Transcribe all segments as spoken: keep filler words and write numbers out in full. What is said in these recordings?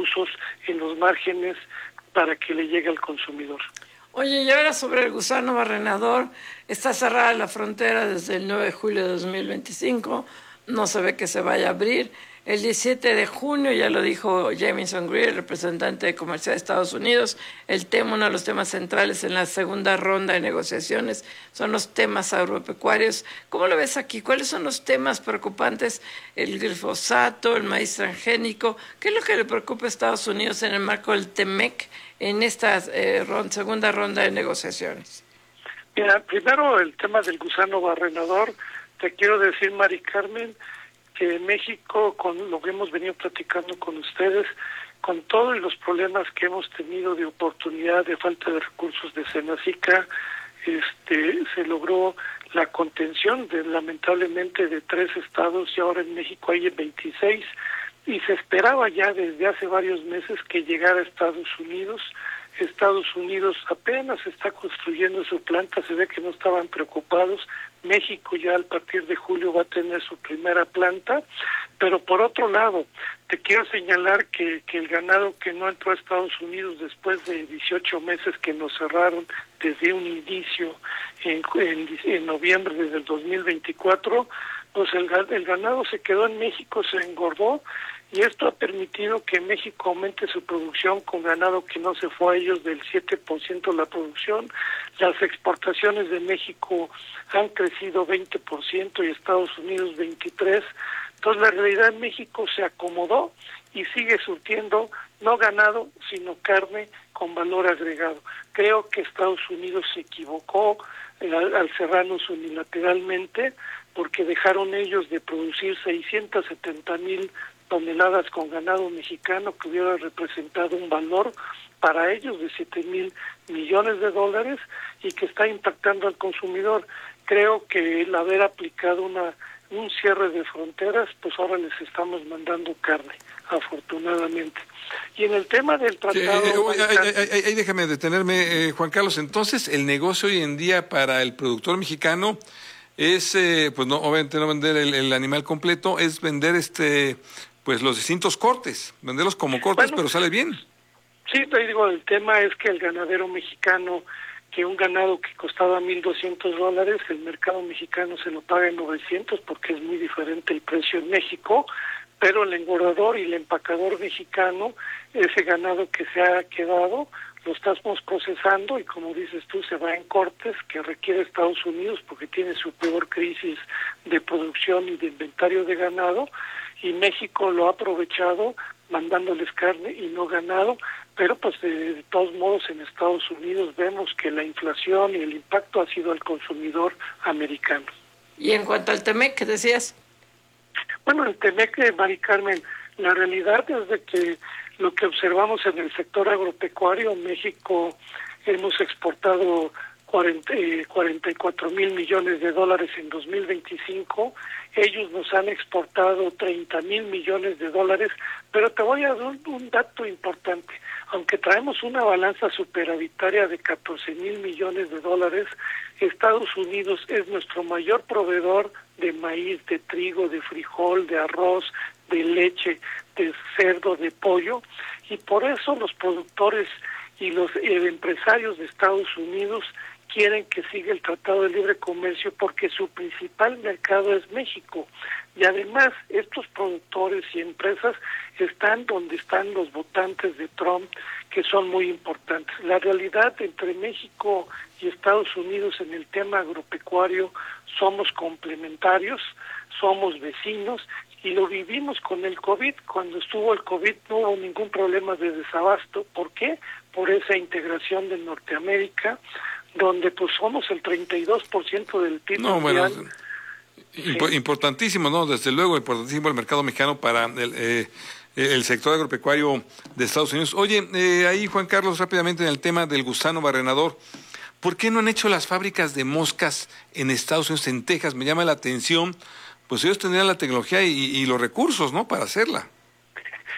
abusos en los márgenes para que le llegue al consumidor. Oye, y ahora sobre el gusano barrenador, está cerrada la frontera desde el nueve de julio de dos mil veinticinco, no se ve que se vaya a abrir. El diecisiete de junio, ya lo dijo Jamieson Greer, representante de comercio de Estados Unidos, el tema, uno de los temas centrales en la segunda ronda de negociaciones son los temas agropecuarios. ¿Cómo lo ves aquí? ¿Cuáles son los temas preocupantes? El glifosato, el maíz transgénico, ¿qué es lo que le preocupa a Estados Unidos en el marco del TEMEC en esta eh, ronda, segunda ronda de negociaciones? Mira, primero el tema del gusano barrenador. Te quiero decir, Mari Carmen, que México, con lo que hemos venido platicando con ustedes, con todos los problemas que hemos tenido de oportunidad, de falta de recursos de Senacica, este, se logró la contención de lamentablemente de tres estados y ahora en México hay veintiséis, y se esperaba ya desde hace varios meses que llegara a Estados Unidos. Estados Unidos apenas está construyendo su planta, se ve que no estaban preocupados. México ya a partir de julio va a tener su primera planta, pero por otro lado, te quiero señalar que, que el ganado que no entró a Estados Unidos después de dieciocho meses que nos cerraron desde un inicio en, en, en noviembre desde el dos mil veinticuatro, pues el, el ganado se quedó en México, se engordó, y esto ha permitido que México aumente su producción con ganado que no se fue a ellos del siete por ciento de la producción. Las exportaciones de México han crecido veinte por ciento y Estados Unidos veintitrés por ciento. Entonces la realidad en México se acomodó y sigue surtiendo no ganado, sino carne con valor agregado. Creo que Estados Unidos se equivocó eh, al, al cerrarnos unilateralmente, porque dejaron ellos de producir seiscientas setenta mil toneladas con ganado mexicano, que hubiera representado un valor para ellos de siete mil millones de dólares y que está impactando al consumidor. Creo que el haber aplicado una un cierre de fronteras, pues ahora les estamos mandando carne, afortunadamente. Y en el tema del tratado... Sí, eh, ahí, ahí, ahí déjame detenerme, eh, Juan Carlos. Entonces, el negocio hoy en día para el productor mexicano es, eh, pues no, obviamente no vender el, el animal completo, es vender este, pues los distintos cortes, venderlos como cortes, bueno, pero sale bien. Sí, te digo, el tema es que el ganadero mexicano, que un ganado que costaba mil doscientos dólares, el mercado mexicano se lo paga en novecientos porque es muy diferente el precio en México, pero el engordador y el empacador mexicano, ese ganado que se ha quedado, lo estamos procesando y como dices tú, se va en cortes que requiere Estados Unidos porque tiene su peor crisis de producción y de inventario de ganado, y México lo ha aprovechado mandándoles carne y no ganado, pero pues de, de todos modos en Estados Unidos vemos que la inflación y el impacto ha sido al consumidor americano. Y en cuanto al TEMEC, ¿qué decías? Bueno, el TEMEC, Mari Carmen, la realidad es de que lo que observamos en el sector agropecuario, México hemos exportado cuarenta, eh, cuarenta y cuatro mil millones de dólares en dos mil veinticinco, ellos nos han exportado treinta mil millones de dólares, pero te voy a dar un, un dato importante. Aunque traemos una balanza superavitaria de catorce mil millones de dólares, Estados Unidos es nuestro mayor proveedor de maíz, de trigo, de frijol, de arroz, de leche, de cerdo, de pollo, y por eso los productores y los eh, empresarios de Estados Unidos quieren que siga el Tratado de Libre Comercio porque su principal mercado es México. Y además, estos productores y empresas están donde están los votantes de Trump, que son muy importantes. La realidad entre México y Estados Unidos en el tema agropecuario somos complementarios, somos vecinos, y lo vivimos con el COVID. Cuando estuvo el COVID no hubo ningún problema de desabasto. ¿Por qué? Por esa integración de Norteamérica, donde pues somos el treinta y dos por ciento del P I B no, mundial. Bueno, imp sí. Importantísimo, ¿no? Desde luego, importantísimo el mercado mexicano para el, eh, el sector agropecuario de Estados Unidos. Oye, eh, ahí Juan Carlos, rápidamente en el tema del gusano barrenador, ¿por qué no han hecho las fábricas de moscas en Estados Unidos, en Texas? Me llama la atención, pues ellos tendrían la tecnología y, y los recursos, ¿no?, para hacerla.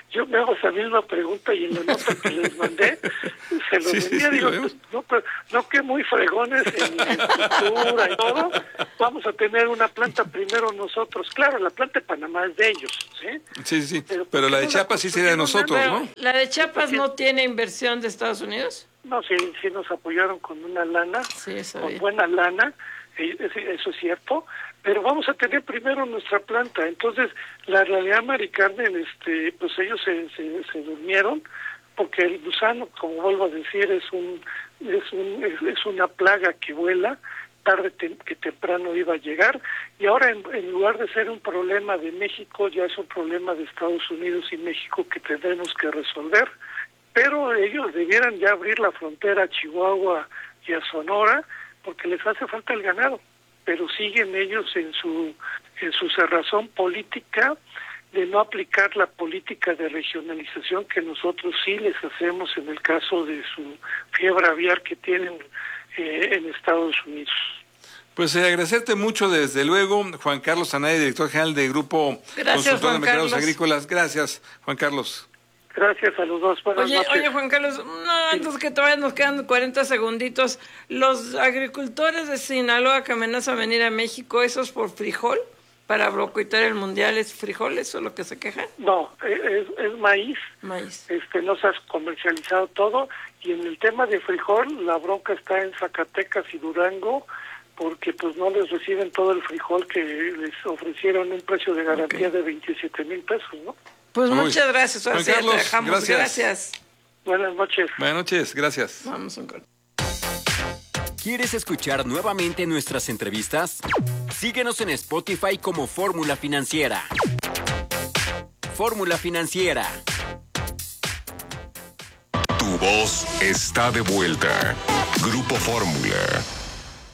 yo me hago esa misma pregunta y en la nota que les mandé se lo Sí, decía, sí, sí, digo, lo pues, no, pero, no que muy fregones en infraestructura y todo, vamos a tener una planta primero nosotros. Claro, la planta de Panamá es de ellos, ¿sí? Sí, sí, sí. Pero, Pero la de no Chiapas sí sería de nosotros, Pero, ¿no? ¿la de Chiapas no tiene inversión de Estados Unidos? No, sí, sí nos apoyaron con una lana, Sí, eso con vi. buena lana, eh, eso es cierto, pero vamos a tener primero nuestra planta. Entonces, la realidad, Mari Carmen, este, pues ellos se, se, se durmieron, porque el gusano, como vuelvo a decir, es un es un es, es una plaga que vuela, tarde te, que temprano iba a llegar, y ahora en, en lugar de ser un problema de México, ya es un problema de Estados Unidos y México que tendremos que resolver. Pero ellos debieran ya abrir la frontera a Chihuahua y a Sonora, porque les hace falta el ganado, pero siguen ellos en su en su cerrazón política de no aplicar la política de regionalización que nosotros sí les hacemos en el caso de su fiebre aviar que tienen eh, en Estados Unidos. Pues eh, agradecerte mucho, desde luego, Juan Carlos Anaya, director general de Grupo Gracias, Consultor Juan de Mercados Carlos. Agrícolas. Gracias, Juan Carlos. Gracias a los dos. Buenas Oye, noches. oye, Juan Carlos, no, antes que todavía nos quedan cuarenta segunditos. Los agricultores de Sinaloa que amenazan venir a México, ¿esos por frijol? ¿Para boicotear el mundial es frijoles o lo que se quejan? No, es, es maíz. Maíz. Este, no se ha comercializado todo, y en el tema de frijol, la bronca está en Zacatecas y Durango, porque pues no les reciben todo el frijol que les ofrecieron un precio de garantía okay. de veintisiete mil pesos, ¿no? Pues Uy. muchas gracias. Juan Carlos, te dejamos. gracias. gracias. Buenas noches. Buenas noches, gracias. Vamos a un corte. ¿Quieres escuchar nuevamente nuestras entrevistas? Síguenos en Spotify como Fórmula Financiera. Fórmula Financiera. Tu voz está de vuelta. Grupo Fórmula.